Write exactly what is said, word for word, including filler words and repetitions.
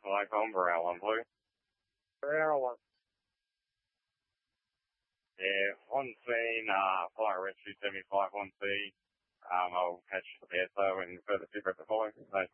Mike on Barrel one, please. Barrel one. Yeah, on scene, uh, fire rescue seventy-five on C. Um, I'll catch the S O and further figure at the following. Thanks.